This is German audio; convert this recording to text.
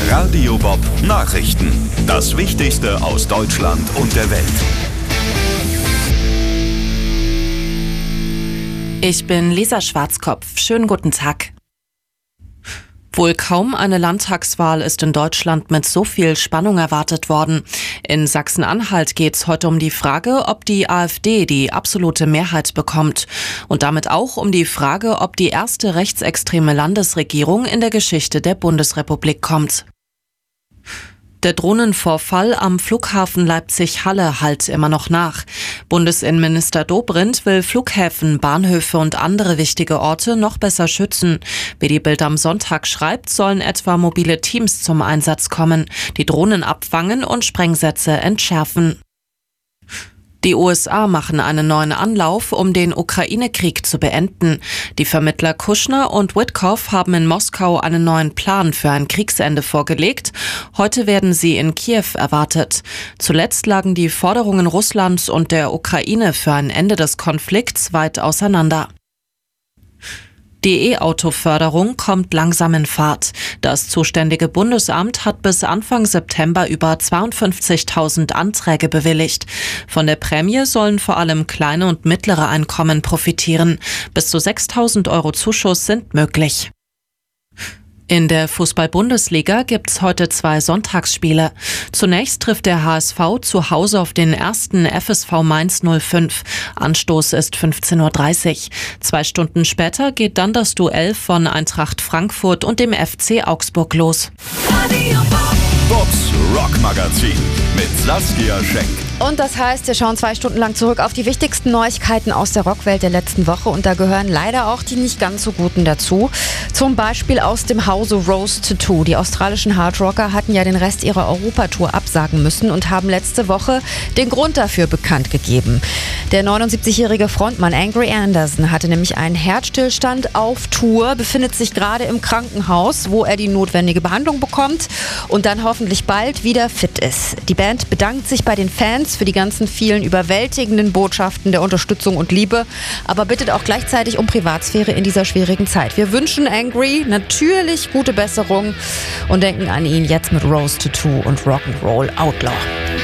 Radio Bob Nachrichten. Das Wichtigste aus Deutschland und der Welt. Ich bin Lisa Schwarzkopf. Schönen guten Tag. Wohl kaum eine Landtagswahl ist in Deutschland mit so viel Spannung erwartet worden. In Sachsen-Anhalt geht es heute um die Frage, ob die AfD die absolute Mehrheit bekommt. Und damit auch um die Frage, ob die erste rechtsextreme Landesregierung in der Geschichte der Bundesrepublik kommt. Der Drohnenvorfall am Flughafen Leipzig-Halle hallt immer noch nach. Bundesinnenminister Dobrindt will Flughäfen, Bahnhöfe und andere wichtige Orte noch besser schützen. Wie die Bild am Sonntag schreibt, sollen etwa mobile Teams zum Einsatz kommen, die Drohnen abfangen und Sprengsätze entschärfen. Die USA machen einen neuen Anlauf, um den Ukraine-Krieg zu beenden. Die Vermittler Kushner und Witkoff haben in Moskau einen neuen Plan für ein Kriegsende vorgelegt. Heute werden sie in Kiew erwartet. Zuletzt lagen die Forderungen Russlands und der Ukraine für ein Ende des Konflikts weit auseinander. Die E-Auto-Förderung kommt langsam in Fahrt. Das zuständige Bundesamt hat bis Anfang September über 52.000 Anträge bewilligt. Von der Prämie sollen vor allem kleine und mittlere Einkommen profitieren. Bis zu 6.000 € Zuschuss sind möglich. In der Fußball-Bundesliga gibt's heute 2 Sonntagsspiele. Zunächst trifft der HSV zu Hause auf den ersten FSV Mainz 05. Anstoß ist 15:30 Uhr. 2 Stunden später geht dann das Duell von Eintracht Frankfurt und dem FC Augsburg los. Bobs Rockmagazin mit Saskia Schenk. Und das heißt, wir schauen 2 Stunden lang zurück auf die wichtigsten Neuigkeiten aus der Rockwelt der letzten Woche. Und da gehören leider auch die nicht ganz so guten dazu. Zum Beispiel aus dem Hause Rose Tattoo. Die australischen Hardrocker hatten ja den Rest ihrer Europatour absagen müssen und haben letzte Woche den Grund dafür bekannt gegeben. Der 79-jährige Frontmann Angry Anderson hatte nämlich einen Herzstillstand auf Tour, befindet sich gerade im Krankenhaus, wo er die notwendige Behandlung bekommt und dann hoffentlich bald wieder fit ist. Die Band bedankt sich bei den Fans für die ganzen vielen überwältigenden Botschaften der Unterstützung und Liebe, aber bittet auch gleichzeitig um Privatsphäre in dieser schwierigen Zeit. Wir wünschen Angry natürlich gute Besserung und denken an ihn jetzt mit Rose Tattoo und Rock'n'Roll Outlaw.